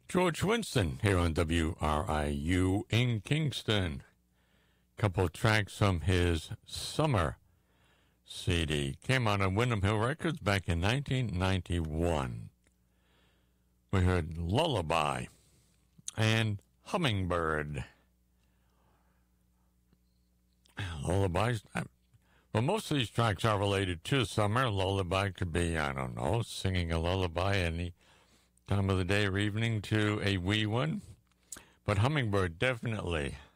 George Winston here on WRIU in Kingston. Couple tracks from his Summer CD. Came out on Windham Hill Records back in 1991. We heard Lullaby and Hummingbird. Lullabies, well, most of these tracks are related to summer. Lullaby could be, I don't know, singing a lullaby any time of the day or evening to a wee one. But Hummingbird, definitely